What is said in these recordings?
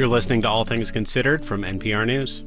You're listening to All Things Considered from NPR News.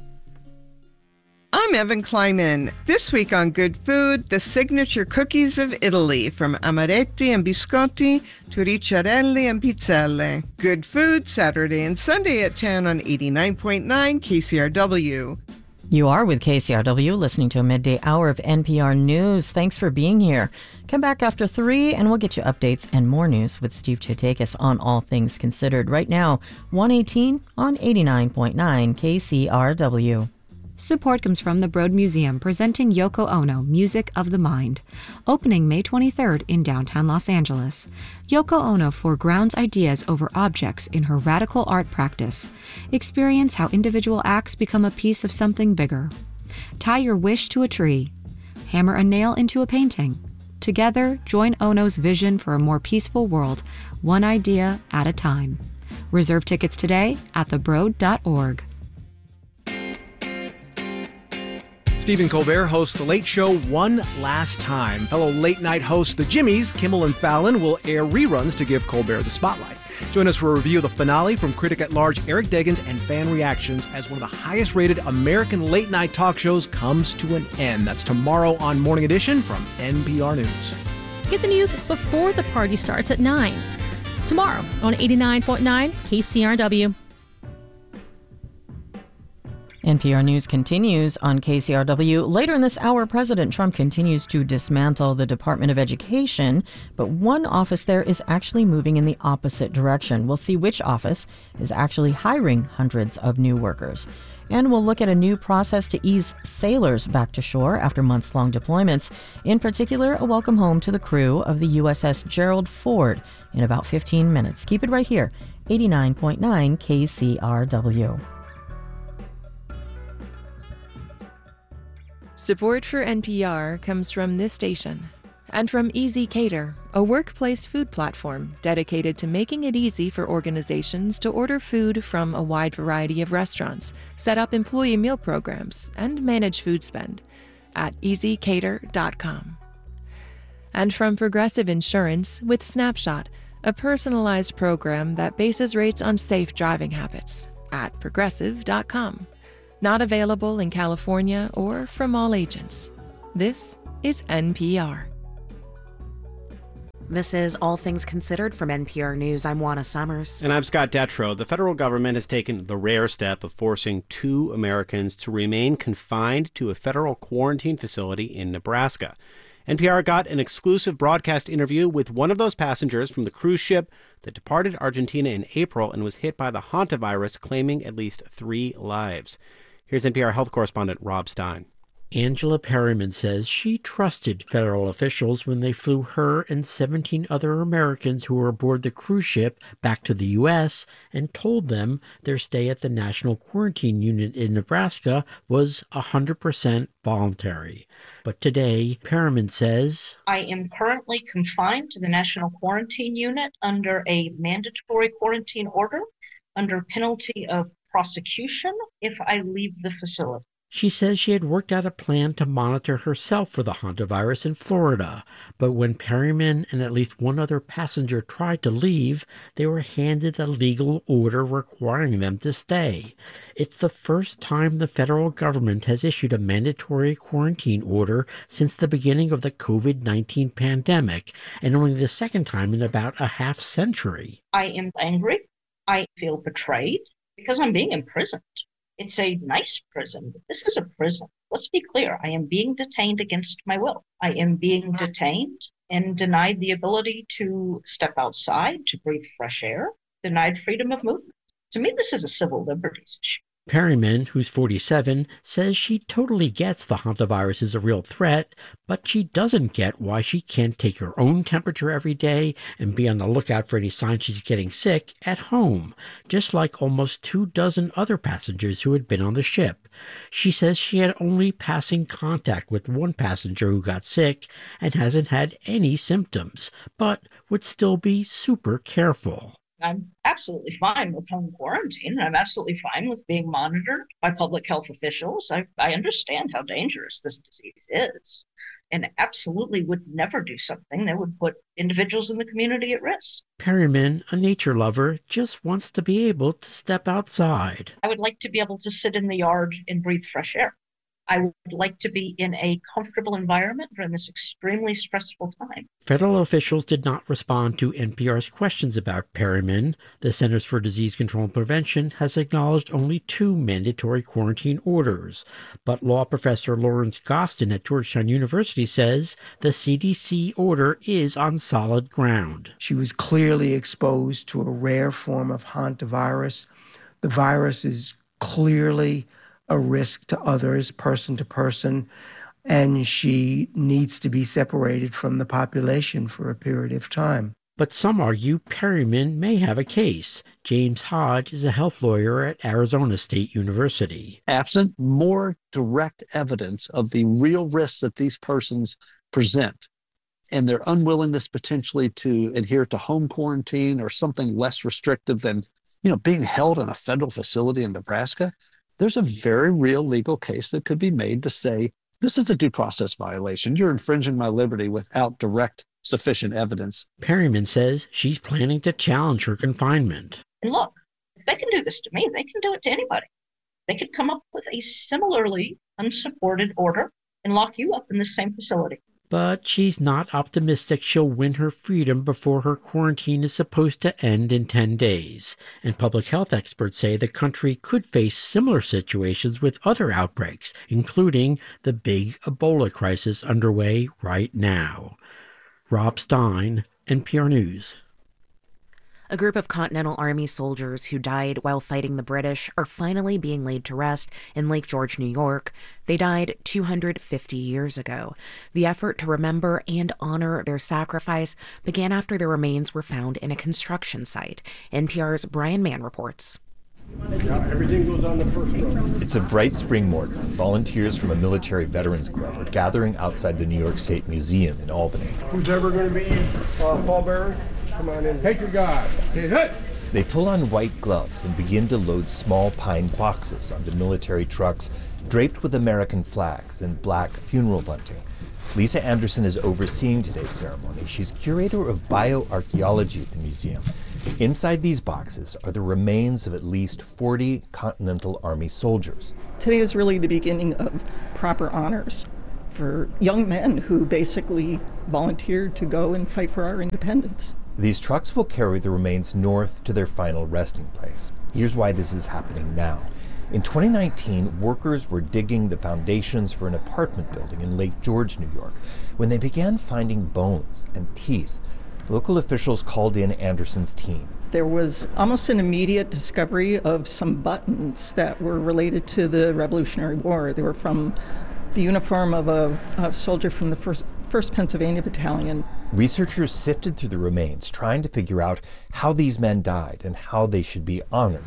I'm Evan Kleiman. This week on Good Food, the signature cookies of Italy, from amaretti and biscotti to ricciarelli and pizzelle. Good Food, Saturday and Sunday at 10 on 89.9 KCRW. You are with KCRW, listening to a midday hour of NPR News. Thanks for being here. Come back after 3, and we'll get you updates and more news with Steve Chaitakis on All Things Considered. Right now, 118 on 89.9 KCRW. Support comes from the Broad Museum, presenting Yoko Ono, Music of the Mind. Opening May 23rd in downtown Los Angeles. Yoko Ono foregrounds ideas over objects in her radical art practice. Experience how individual acts become a piece of something bigger. Tie your wish to a tree. Hammer a nail into a painting. Together, join Ono's vision for a more peaceful world, one idea at a time. Reserve tickets today at thebroad.org. Stephen Colbert hosts The Late Show one last time. Fellow late-night hosts The Jimmys, Kimmel and Fallon, will air reruns to give Colbert the spotlight. Join us for a review of the finale from critic-at-large Eric Deggans and fan reactions as one of the highest-rated American late-night talk shows comes to an end. That's tomorrow on Morning Edition from NPR News. Get the news before the party starts at 9. Tomorrow on 89.9 KCRW. NPR News continues on KCRW. Later in this hour, President Trump continues to dismantle the Department of Education, but one office there is actually moving in the opposite direction. We'll see which office is actually hiring hundreds of new workers. And we'll look at a new process to ease sailors back to shore after months-long deployments. In particular, a welcome home to the crew of the USS Gerald Ford in about 15 minutes. Keep it right here, 89.9 KCRW. Support for NPR comes from this station and from Easy Cater, a workplace food platform dedicated to making it easy for organizations to order food from a wide variety of restaurants, set up employee meal programs, and manage food spend at easycater.com. And from Progressive Insurance with Snapshot, a personalized program that bases rates on safe driving habits at progressive.com. Not available in California or from all agents. This is NPR. This is All Things Considered from NPR News. I'm Juana Summers. And I'm Scott Detrow. The federal government has taken the rare step of forcing 2 Americans to remain confined to a federal quarantine facility in Nebraska. NPR got an exclusive broadcast interview with one of those passengers from the cruise ship that departed Argentina in April and was hit by the hantavirus, claiming at least 3 lives. Here's NPR health correspondent Rob Stein. Angela Perryman says she trusted federal officials when they flew her and 17 other Americans who were aboard the cruise ship back to the U.S. and told them their stay at the National Quarantine Unit in Nebraska was 100% voluntary. But today, Perryman says, I am currently confined to the National Quarantine Unit under a mandatory quarantine order under penalty of prosecution if I leave the facility. She says she had worked out a plan to monitor herself for the hantavirus in Florida, but when Perryman and at least one other passenger tried to leave, they were handed a legal order requiring them to stay. It's the first time the federal government has issued a mandatory quarantine order since the beginning of the COVID-19 pandemic, and only the second time in about a half century. I am angry. I feel betrayed because I'm being imprisoned. It's a nice prison, but this is a prison. Let's be clear. I am being detained against my will. I am being detained and denied the ability to step outside, to breathe fresh air, denied freedom of movement. To me, this is a civil liberties issue. Perryman, who's 47, says she totally gets the hantavirus is a real threat, but she doesn't get why she can't take her own temperature every day and be on the lookout for any signs she's getting sick at home, just like almost 24 other passengers who had been on the ship. She says she had only passing contact with one passenger who got sick and hasn't had any symptoms, but would still be super careful. I'm absolutely fine with home quarantine. I'm absolutely fine with being monitored by public health officials. I understand how dangerous this disease is, and absolutely would never do something that would put individuals in the community at risk. Perryman, a nature lover, just wants to be able to step outside. I would like to be able to sit in the yard and breathe fresh air. I would like to be in a comfortable environment during this extremely stressful time. Federal officials did not respond to NPR's questions about Perryman. The Centers for Disease Control and Prevention has acknowledged only 2 mandatory quarantine orders. But law professor Lawrence Gostin at Georgetown University says the CDC order is on solid ground. She was clearly exposed to a rare form of hantavirus. The virus is clearly a risk to others, person to person, and she needs to be separated from the population for a period of time. But some argue Perryman may have a case. James Hodge is a health lawyer at Arizona State University. Absent more direct evidence of the real risks that these persons present and their unwillingness potentially to adhere to home quarantine or something less restrictive than, being held in a federal facility in Nebraska, there's a very real legal case that could be made to say, this is a due process violation. You're infringing my liberty without direct, sufficient evidence. Perryman says she's planning to challenge her confinement. And look, if they can do this to me, they can do it to anybody. They could come up with a similarly unsupported order and lock you up in the same facility. But she's not optimistic she'll win her freedom before her quarantine is supposed to end in 10 days. And public health experts say the country could face similar situations with other outbreaks, including the big Ebola crisis underway right now. Rob Stein, NPR News. A group of Continental Army soldiers who died while fighting the British are finally being laid to rest in Lake George, New York. They died 250 years ago. The effort to remember and honor their sacrifice began after their remains were found in a construction site. NPR's Brian Mann reports. Everything goes on the first row. It's a bright spring morning. Volunteers from a military veterans club are gathering outside the New York State Museum in Albany. Who's ever going to be pallbearer? Come on in. Take your guard. They pull on white gloves and begin to load small pine boxes onto military trucks draped with American flags and black funeral bunting. Lisa Anderson is overseeing today's ceremony. She's curator of bioarchaeology at the museum. Inside these boxes are the remains of at least 40 Continental Army soldiers. Today is really the beginning of proper honors for young men who basically volunteered to go and fight for our independence. These trucks will carry the remains north to their final resting place. Here's why this is happening now. In 2019, workers were digging the foundations for an apartment building in Lake George, New York, when they began finding bones and teeth. Local officials called in Anderson's team. There was almost an immediate discovery of some buttons that were related to the Revolutionary War. They were from the uniform of a soldier from the 1st Pennsylvania Battalion. Researchers sifted through the remains, trying to figure out how these men died and how they should be honored.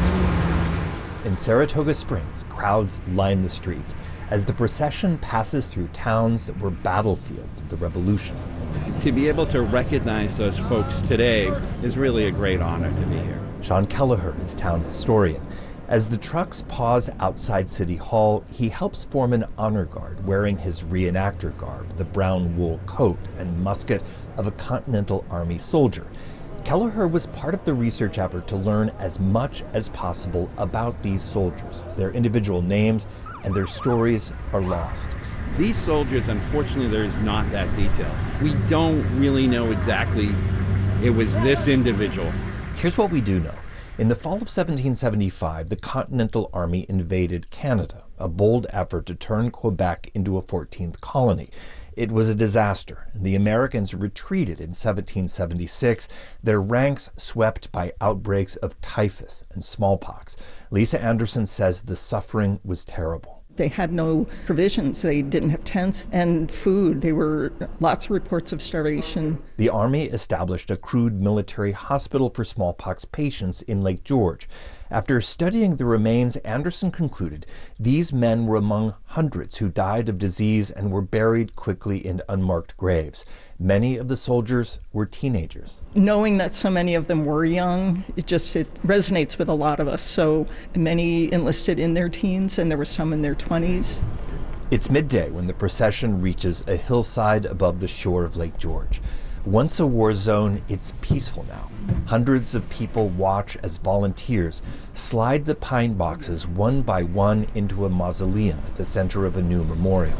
In Saratoga Springs, crowds line the streets as the procession passes through towns that were battlefields of the Revolution. To be able to recognize those folks today is really a great honor to be here. Sean Kelleher is town historian. As the trucks pause outside City Hall, he helps form an honor guard wearing his reenactor garb, the brown wool coat and musket of a Continental Army soldier. Kelleher was part of the research effort to learn as much as possible about these soldiers. Their individual names and their stories are lost. These soldiers, unfortunately, there is not that detail. We don't really know exactly it was this individual. Here's what we do know. In the fall of 1775, the Continental Army invaded Canada, a bold effort to turn Quebec into a 14th colony. It was a disaster, and the Americans retreated in 1776, their ranks swept by outbreaks of typhus and smallpox. Lisa Anderson says the suffering was terrible. They had no provisions. They didn't have tents and food. There were lots of reports of starvation. The Army established a crude military hospital for smallpox patients in Lake George. After studying the remains, Anderson concluded these men were among hundreds who died of disease and were buried quickly in unmarked graves. Many of the soldiers were teenagers. Knowing that so many of them were young, it resonates with a lot of us. So many enlisted in their teens, and there were some in their 20s. It's midday when the procession reaches a hillside above the shore of Lake George. Once a war zone, it's peaceful now. Hundreds of people watch as volunteers slide the pine boxes one by one into a mausoleum at the center of a new memorial.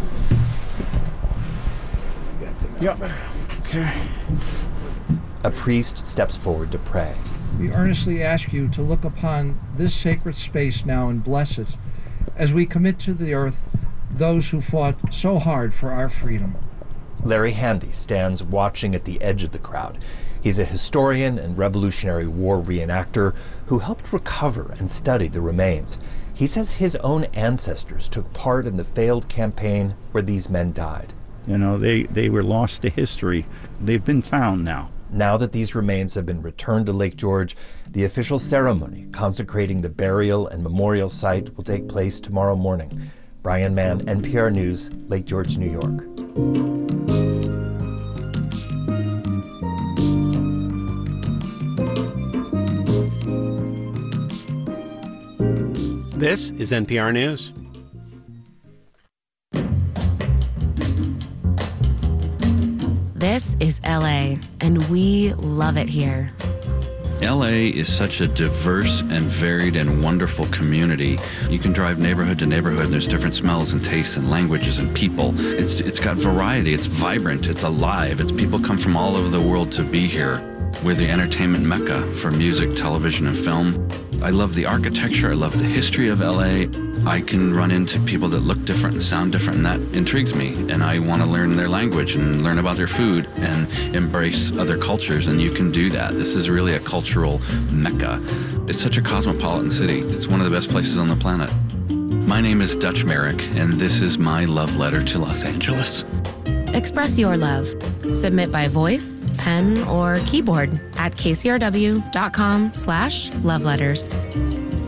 Yep. Okay. A priest steps forward to pray. We earnestly ask you to look upon this sacred space now and bless it as we commit to the earth those who fought so hard for our freedom. Larry Handy stands watching at the edge of the crowd. He's a historian and Revolutionary War reenactor who helped recover and study the remains. He says his own ancestors took part in the failed campaign where these men died. You know, they were lost to history. They've been found now. Now that these remains have been returned to Lake George, the official ceremony consecrating the burial and memorial site will take place tomorrow morning. Brian Mann, NPR News, Lake George, New York. This is NPR News. This is LA, and we love it here. LA is such a diverse and varied and wonderful community. You can drive neighborhood to neighborhood, and there's different smells and tastes and languages and people. It's got variety, it's vibrant, it's alive. It's people come from all over the world to be here. We're the entertainment mecca for music, television, and film. I love the architecture, I love the history of LA. I can run into people that look different and sound different, and that intrigues me. And I want to learn their language and learn about their food and embrace other cultures, and you can do that. This is really a cultural mecca. It's such a cosmopolitan city. It's one of the best places on the planet. My name is Dutch Merrick, and this is my love letter to Los Angeles. Express your love. Submit by voice, pen, or keyboard at kcrw.com/loveletters.